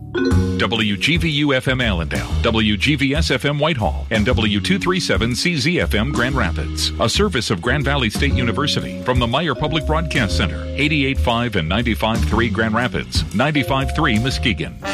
WGVU-FM Allendale, WGVS-FM Whitehall, and W237CZ-FM Grand Rapids. A service of Grand Valley State University from the Meyer Public Broadcast Center, 88.5 and 95.3 Grand Rapids, 95.3 Muskegon.